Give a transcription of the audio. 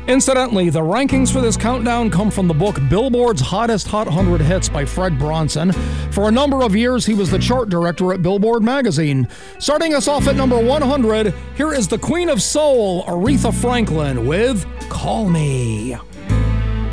Incidentally, the rankings for this countdown come from the book Billboard's Hottest Hot 100 Hits by Fred Bronson. For a number of years, he was the chart director at Billboard magazine. Starting us off at number 100, here is the Queen of Soul, Aretha Franklin, with Call Me.